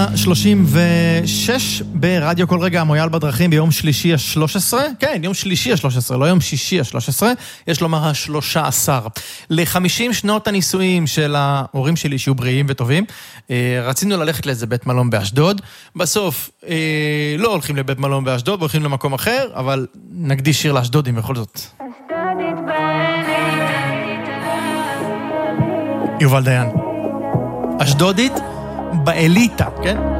9:36 ברדיו כל רגע, מויאל בדרכים ביום שלישי ה-13, כן, יום שלישי ה-13, לא יום שישי ה-13, יש לומר ה-13. ל-50 שנות הנישואים של ההורים שלי שיהיו בריאים וטובים, רצינו ללכת לאיזה בית מלון באשדוד, בסוף לא הולכים לבית מלון באשדוד, הולכים למקום אחר, אבל נקדיש שיר לאשדודים בכל זאת. יובל דיין. אשדודית באליטה, כן?